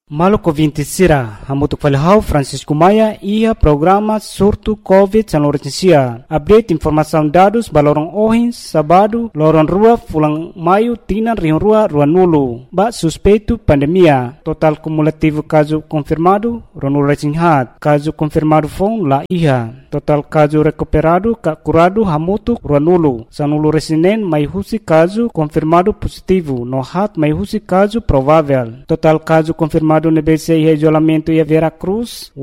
Maluco 20 Sira, hamutuk falhau Francisco Maia ia programa surto Covid San Lourenço. Update informação dados balorong ohin sabado lorong rua fulang maio tinan rion rua nulu. Ba suspeito pandemia. Total cumulativo caso confirmado ronul recinghat. Caso confirmado fon la iha. Total caso recuperado curado hamutuk nulu. Sanulu resinen mai husi caso confirmado positivo. No hat mai husi caso provável. Total caso confirmado no BC e isolamento e Vera Cruz